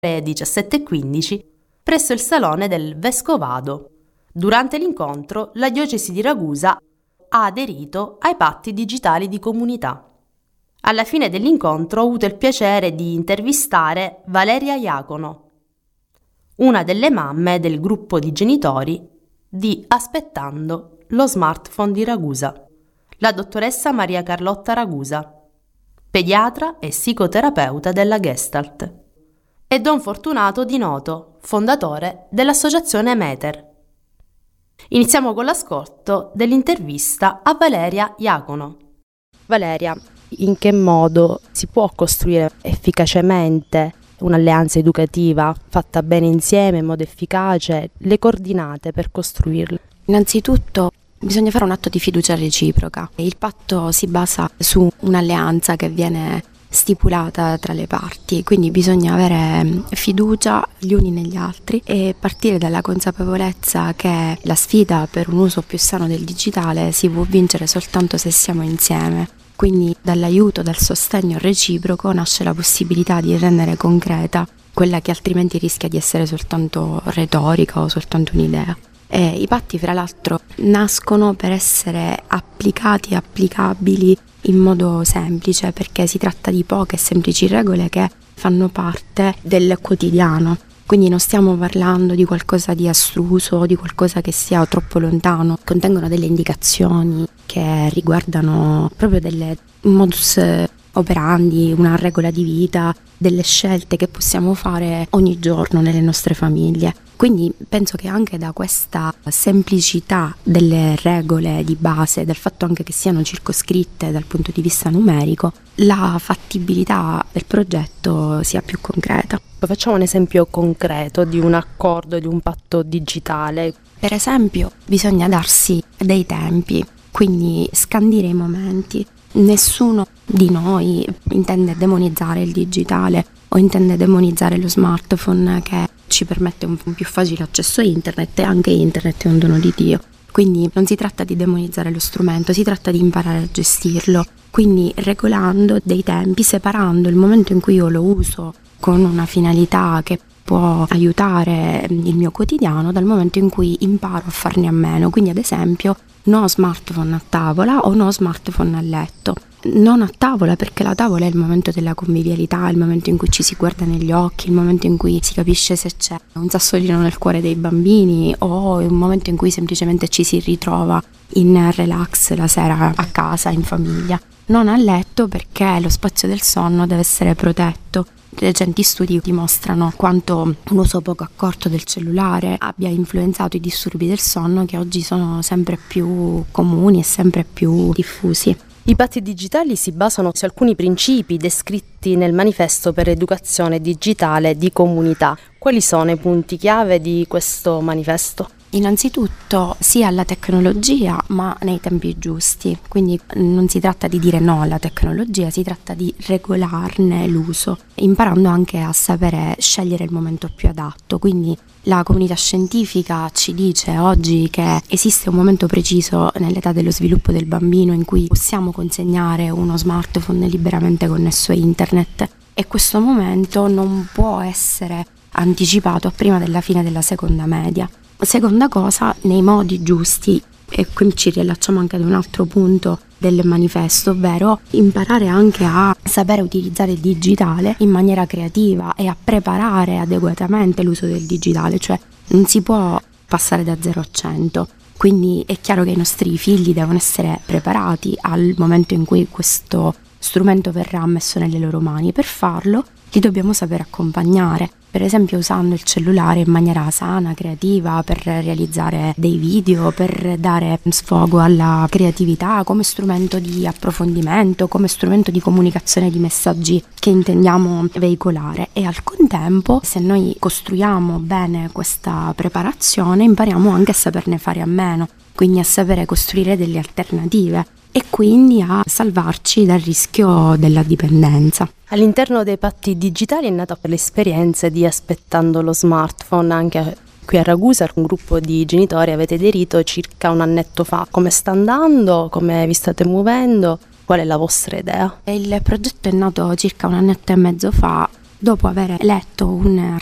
ore 17:15 presso il salone del Vescovado. Durante l'incontro, la diocesi di Ragusa ha aderito ai patti digitali di comunità. Alla fine dell'incontro ho avuto il piacere di intervistare Valeria Iacono, una delle mamme del gruppo di genitori di Aspettando lo Smartphone di Ragusa, la dottoressa Maria Carlotta Ragusa, pediatra e psicoterapeuta della Gestalt, e Don Fortunato Di Noto, fondatore dell'associazione Meter. Iniziamo con l'ascolto dell'intervista a Valeria Iacono. Valeria, in che modo si può costruire efficacemente un'alleanza educativa fatta bene insieme, in modo efficace, le coordinate per costruirla? Innanzitutto bisogna fare un atto di fiducia reciproca. Il patto si basa su un'alleanza che viene stipulata tra le parti, quindi bisogna avere fiducia gli uni negli altri e partire dalla consapevolezza che la sfida per un uso più sano del digitale si può vincere soltanto se siamo insieme. Quindi dall'aiuto, dal sostegno reciproco nasce la possibilità di rendere concreta quella che altrimenti rischia di essere soltanto retorica o soltanto un'idea. E i patti, fra l'altro, nascono per essere applicati e applicabili in modo semplice, perché si tratta di poche e semplici regole che fanno parte del quotidiano. Quindi non stiamo parlando di qualcosa di astruso, di qualcosa che sia troppo lontano. Contengono delle indicazioni che riguardano proprio delle modus operandi, una regola di vita, delle scelte che possiamo fare ogni giorno nelle nostre famiglie. Quindi penso che anche da questa semplicità delle regole di base, del fatto anche che siano circoscritte dal punto di vista numerico, la fattibilità del progetto sia più concreta. Facciamo un esempio concreto di un accordo, di un patto digitale. Per esempio, bisogna darsi dei tempi, quindi scandire i momenti. Nessuno di noi intende demonizzare il digitale o intende demonizzare lo smartphone che ci permette un più facile accesso a internet, e anche internet è un dono di Dio. Quindi non si tratta di demonizzare lo strumento, si tratta di imparare a gestirlo. Quindi regolando dei tempi, separando il momento in cui io lo uso con una finalità che può aiutare il mio quotidiano dal momento in cui imparo a farne a meno. Quindi ad esempio no smartphone a tavola o no smartphone a letto. Non a tavola, perché la tavola è il momento della convivialità, il momento in cui ci si guarda negli occhi, il momento in cui si capisce se c'è un sassolino nel cuore dei bambini, o è un momento in cui semplicemente ci si ritrova in relax la sera a casa, in famiglia. Non a letto, perché lo spazio del sonno deve essere protetto. Recenti studi dimostrano quanto un uso poco accorto del cellulare abbia influenzato i disturbi del sonno, che oggi sono sempre più comuni e sempre più diffusi. I patti digitali si basano su alcuni principi descritti nel manifesto per l'educazione digitale di comunità. Quali sono i punti chiave di questo manifesto? Innanzitutto sì alla tecnologia, ma nei tempi giusti. Quindi non si tratta di dire no alla tecnologia, si tratta di regolarne l'uso, imparando anche a sapere scegliere il momento più adatto. Quindi la comunità scientifica ci dice oggi che esiste un momento preciso nell'età dello sviluppo del bambino in cui possiamo consegnare uno smartphone liberamente connesso a internet, e questo momento non può essere anticipato a prima della fine della seconda media. Seconda cosa, nei modi giusti, e qui ci riallacciamo anche ad un altro punto del manifesto, ovvero imparare anche a sapere utilizzare il digitale in maniera creativa e a preparare adeguatamente l'uso del digitale, cioè non si può passare da 0 a 100. Quindi è chiaro che i nostri figli devono essere preparati al momento in cui questo strumento verrà messo nelle loro mani. Per farlo li dobbiamo saper accompagnare, per esempio usando il cellulare in maniera sana, creativa, per realizzare dei video, per dare sfogo alla creatività come strumento di approfondimento, come strumento di comunicazione di messaggi che intendiamo veicolare. E al contempo, se noi costruiamo bene questa preparazione, impariamo anche a saperne fare a meno, quindi a sapere costruire delle alternative e quindi a salvarci dal rischio della dipendenza. All'interno dei patti digitali è nata l'esperienza di Aspettando lo Smartphone. Anche qui a Ragusa un gruppo di genitori avete aderito circa un annetto fa. Come sta andando? Come vi state muovendo? Qual è la vostra idea? Il progetto è nato circa un annetto e mezzo fa dopo aver letto un